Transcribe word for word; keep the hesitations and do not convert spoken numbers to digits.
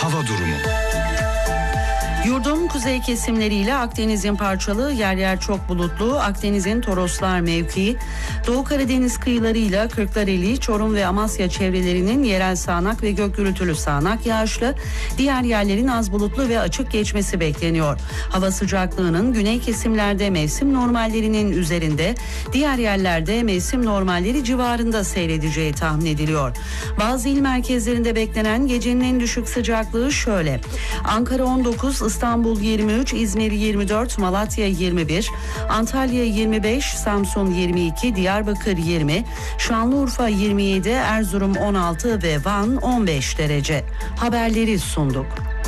hava durumu. Yurdun kuzey kesimleriyle Akdeniz'in parçalı, yer yer çok bulutlu, Akdeniz'in Toroslar mevkii, Doğu Karadeniz kıyılarıyla Kırklareli, Çorum ve Amasya çevrelerinin yerel sağanak ve gök gürültülü sağanak yağışlı, diğer yerlerin az bulutlu ve açık geçmesi bekleniyor. Hava sıcaklığının güney kesimlerde mevsim normallerinin üzerinde, diğer yerlerde mevsim normalleri civarında seyredeceği tahmin ediliyor. Bazı il merkezlerinde beklenen gecenin en düşük sıcaklığı şöyle: Ankara on dokuz, İstanbul yirmi üç, İzmir yirmi dört, Malatya yirmi bir, Antalya yirmi beş, Samsun yirmi iki, Diyarbakır yirmi, Şanlıurfa yirmi yedi, Erzurum on altı ve Van on beş derece. Haberleri sunduk.